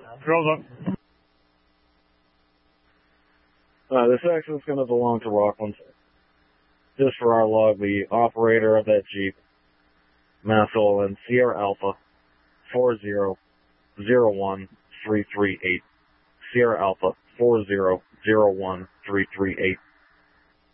Girls up. This action is going to belong to Rockland. Just for our log, the operator of that Jeep, Massol Sierra Alpha 4001338. Sierra Alpha 4001338.